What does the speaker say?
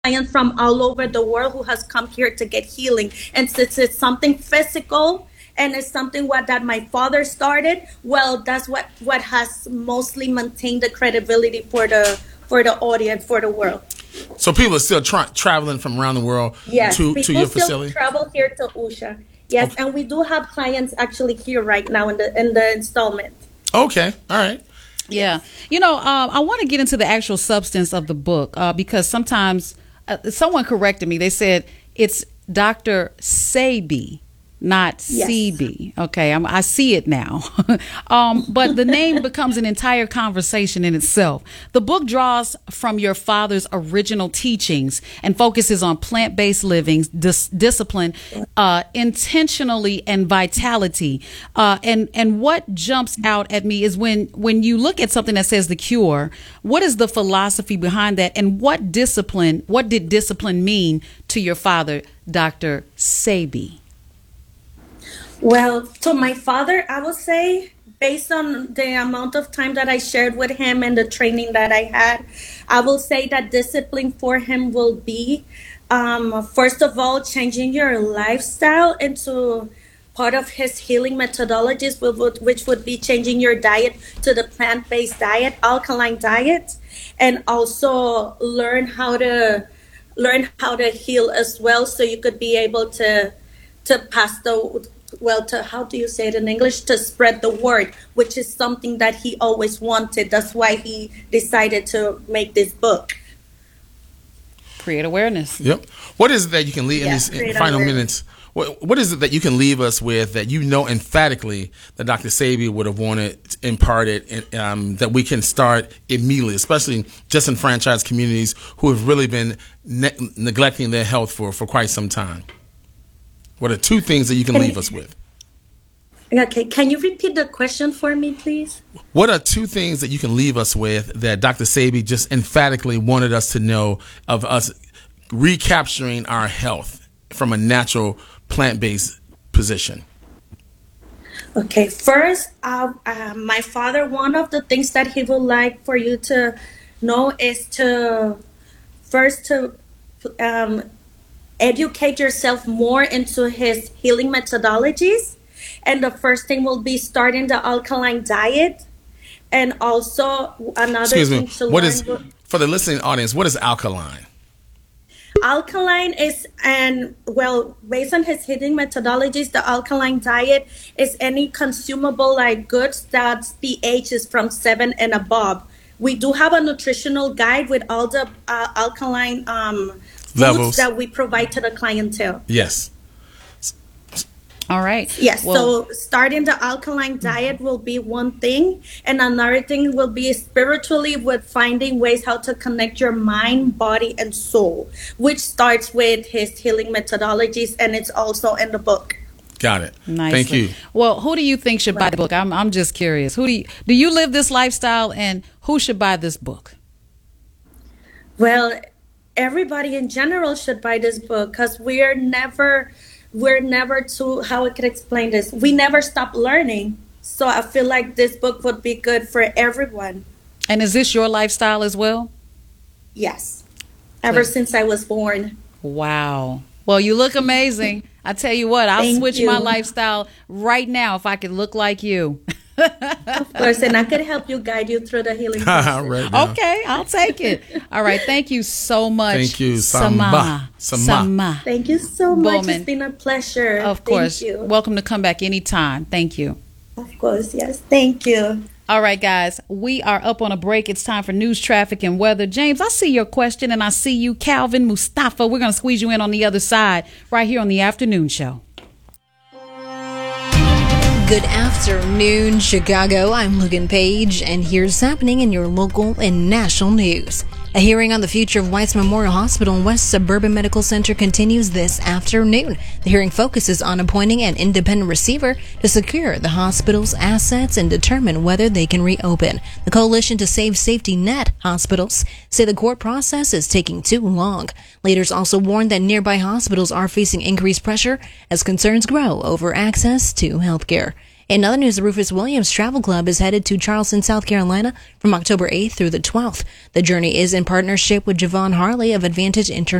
clients from all over the world who has come here to get healing. And since it's something physical and it's something what that my father started, well, that's what has mostly maintained the credibility for the audience, for the world. So people are still traveling from around the world Yes, to people your still facility? travel here to Usha. Yes, Okay. and we do have clients actually here right now in the installment. Okay. All right. Yeah. I want to get into the actual substance of the book because sometimes someone corrected me. They said it's Dr. Sebi, not Yes. CB. Okay, I see it now. But the name becomes an entire conversation in itself. The book draws from your father's original teachings and focuses on plant-based living, discipline, intentionally, and vitality. And what jumps out at me is when you look at something that says the cure, what is the philosophy behind that, and what did discipline mean to your father, Dr. Sebi? Well, to my father, I would say, based on the amount of time that I shared with him and the training that I had, I will say that discipline for him will be, first of all, changing your lifestyle into part of his healing methodologies, which would be changing your diet to the plant-based diet, alkaline diet, and also learn how to heal as well, so you could be able to pass to how do you say it in English? To spread the word, which is something that he always wanted. That's why he decided to make this book. Create awareness. Yep. What is it that you can leave in these final awareness. minutes? What is it that you can leave us with that emphatically that Dr. Sebi would have wanted imparted that we can start immediately, especially disenfranchised communities who have really been neglecting their health for quite some time? What are two things that you can leave us with? Okay, can you repeat the question for me, please? What are two things that you can leave us with that Dr. Sebi just emphatically wanted us to know of us recapturing our health from a natural plant-based position? Okay, first, my father, one of the things that he would like for you to know is to educate yourself more into his healing methodologies. And the first thing will be starting the alkaline diet. And also another Excuse thing me. to What learn. is, for the listening audience, what is alkaline? Alkaline is, based on his healing methodologies, the alkaline diet is any consumable like goods that pH is from 7 and above. We do have a nutritional guide with all the alkaline Levels foods that we provide to the clientele. Yes. All right. Yes, Well, so starting the alkaline diet will be one thing. And another thing will be spiritually with finding ways how to connect your mind, body, and soul, which starts with his healing methodologies, and it's also in the book. Got it. nicely. Thank you. Well, who do you think should buy the book? I'm just curious. Do you live this lifestyle, and who should buy this book? Well, everybody in general should buy this book because we're never too, how I could explain this, we never stop learning. So I feel like this book would be good for everyone. And is this your lifestyle as well? Yes, ever since I was born. Wow. Well, you look amazing. I tell you what, I'll Thank switch you. my lifestyle right now if I could look like you. Of course, and I could help you, guide you through the healing process. Right now. Okay, I'll take it. All right, thank you so much. Thank you, Sama. Sama. Thank you so much. Bowman. It's been a pleasure. Of course. Thank you. Welcome to come back anytime. Thank you. Of course, yes. Thank you. All right, guys, we are up on a break. It's time for news, traffic, and weather. James, I see your question, and I see you, Calvin Mustafa. We're going to squeeze you in on the other side right here on the afternoon show. Good afternoon, Chicago. I'm Logan Page, and here's happening in your local and national news. A hearing on the future of Weiss Memorial Hospital and West Suburban Medical Center continues this afternoon. The hearing focuses on appointing an independent receiver to secure the hospital's assets and determine whether they can reopen. The Coalition to Save Safety Net Hospitals say the court process is taking too long. Leaders also warned that nearby hospitals are facing increased pressure as concerns grow over access to health care. In other news, the Rufus Williams Travel Club is headed to Charleston, South Carolina from October 8th through the 12th. The journey is in partnership with Javon Harley of Advantage International.